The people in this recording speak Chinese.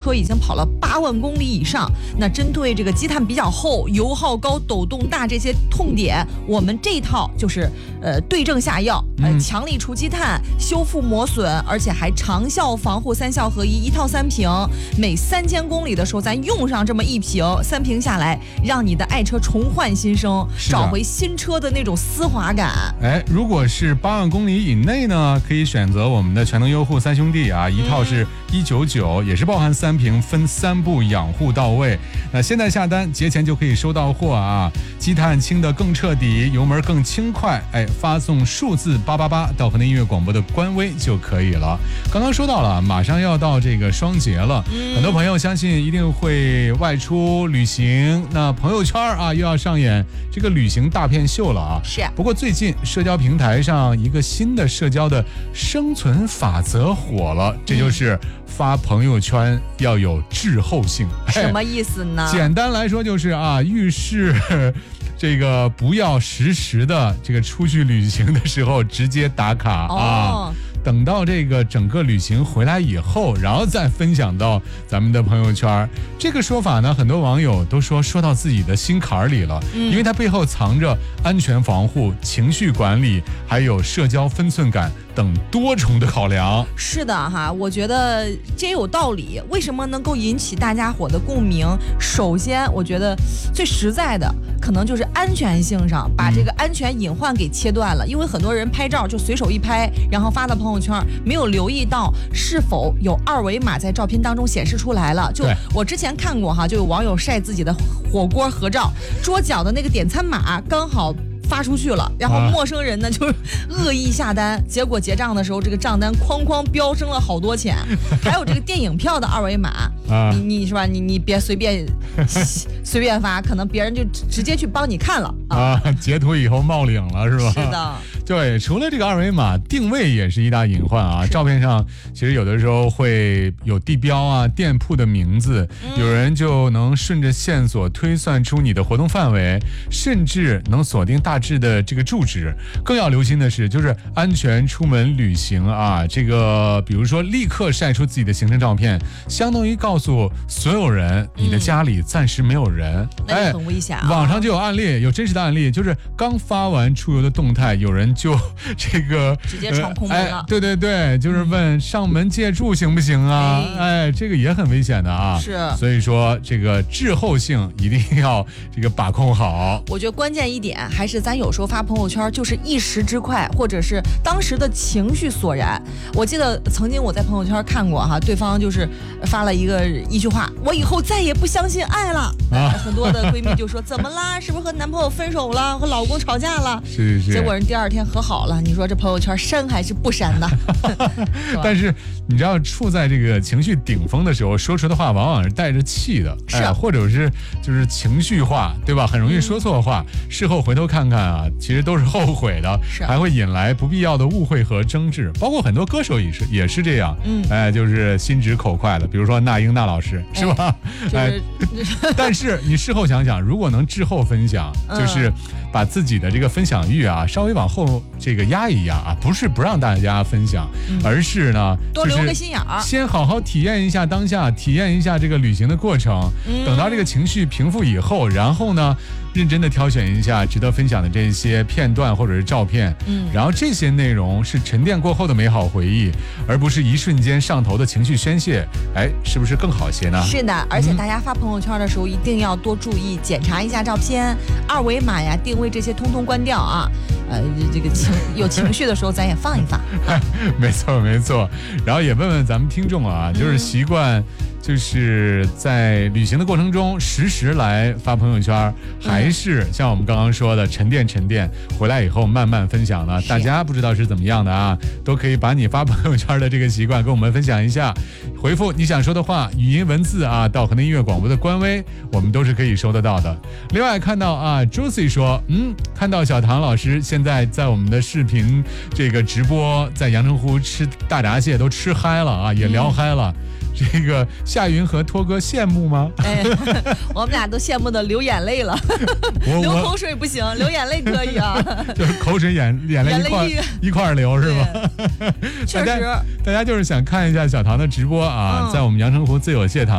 车已经跑了8万公里以上。那针对这个积碳比较厚、油耗高、抖动大这些痛点，我们这套就是对症下药，强力除积碳、修复磨损，而且还长效防护3效合一，一套3瓶，每3000公里的时候咱用上这么1瓶，3瓶下来，让你的爱车重焕新生，找回新车的那种丝滑感。 如果是8万公里以内呢，可以选择我们的全能优护3兄弟啊，一套是199，也是包含3瓶，分3步养护到位。那现在下单，节前就可以收到货啊，积碳清得更彻底，油门更轻快，发送数字888到河南音乐广播的官微就可以了。刚刚说到了，马上要到这个双节了，很多朋友相信一定会外出旅行，那朋友圈啊又要上演这个旅行大片秀了啊。 是。 不过最近社交平台上一个新的社交的生存法则火了，这就是发朋友圈要有滞后性。 什么意思呢？ 简单来说就是啊，遇事这个不要实时的这个出去旅行的时候直接打卡啊。等到这个整个旅行回来以后，然后再分享到咱们的朋友圈。这个说法呢，很多网友都说到自己的心坎里了，因为它背后藏着安全防护、情绪管理，还有社交分寸感等多重的考量。 是的哈，我觉得这有道理。为什么能够引起大家伙的共鸣？首先，我觉得最实在的可能就是安全性上，把这个安全隐患给切断了。因为很多人拍照就随手一拍，然后发到朋友圈，没有留意到是否有2维码在照片当中显示出来了。就我之前看过哈，就有网友晒自己的火锅合照，桌角的那个点餐码刚好发出去了，然后陌生人呢就是恶意下单，结果结账的时候这个账单哐哐飙升了好多钱。还有这个电影票的2维码，你是吧？你别随便发，可能别人就直接去帮你看了啊。 截图以后冒领了是吧？ 是的。 对，除了这个2维码，定位也是一大隐患啊。照片上其实有的时候会有地标啊、店铺的名字，有人就能顺着线索推算出你的活动范围，甚至能锁定大致的这个住址。更要留心的是，就是安全出门旅行啊，这个比如说立刻晒出自己的行程照片，相当于告诉所有人你的家里暂时没有人。 那很危险啊。 网上就有案例，有真实的案例，就是刚发完出游的动态，有人就这个直接闯空门了。 对，就是问上门借住行不行啊？这个也很危险的啊。 是。 所以说这个滞后性一定要这个把控好。 我觉得关键一点还是咱有时候发朋友圈就是一时之快，或者是当时的情绪所然。我记得曾经我在朋友圈看过哈，对方就是发了一句话，我以后再也不相信爱了。很多的闺蜜就说怎么啦？是不是和男朋友分手了？和老公吵架了？ 是。 结果人第2天和好了，你说这朋友圈删还是不删呢？ 但是你知道，处在这个情绪顶峰的时候，说出的话往往是带着气的，或者是就是情绪化，对吧？很容易说错话，事后回头看看啊，其实都是后悔的，还会引来不必要的误会和争执。包括很多歌手也是这样，就是心直口快的，比如说那英那老师，是吧？但是你事后想想，如果能滞后分享，就是把自己的这个分享欲啊稍微往后这个压一压啊，不是不让大家分享，而是呢多留个心眼儿， 先好好体验一下当下，体验一下这个旅行的过程，等到这个情绪平复以后，然后呢认真的挑选一下值得分享的这些片段或者是照片，然后这些内容是沉淀过后的美好回忆，而不是一瞬间上头的情绪宣泄，是不是更好些呢？ 是的，而且大家发朋友圈的时候一定要多注意检查一下照片，2维码呀、定位这些通通关掉啊。这个有情绪的时候咱也放一放。 没错。然后也问问咱们听众啊，就是习惯就是在旅行的过程中实时来发朋友圈，还是像我们刚刚说的沉淀回来以后慢慢分享呢？大家不知道是怎么样的啊，都可以把你发朋友圈的这个习惯跟我们分享一下，回复你想说的话，语音文字啊到河南音乐广播的官微，我们都是可以收得到的。另外看到啊 Josie 说看到小唐老师现在在我们的视频这个直播在阳澄湖吃大闸蟹都吃嗨了啊，也聊嗨了。这个夏云和托哥羡慕吗？ 我们俩都羡慕的流眼泪了。流口水不行，流眼泪可以啊。 就是口水眼泪一块流是吧？ 确实， 大家就是想看一下小唐的直播啊，在我们阳澄湖自有蟹塘